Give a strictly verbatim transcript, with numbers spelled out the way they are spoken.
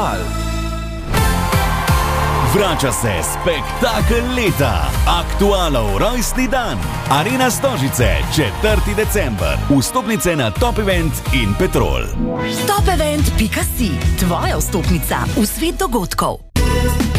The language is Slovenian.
Aktual. Vrača se spektakel leta, Aktualov rojstni dan. Arena Stožice, četrtega decembra. Vstopnice na Top Event in Petrol. Top event pika si, tvoja vstopnica v svet dogodkov.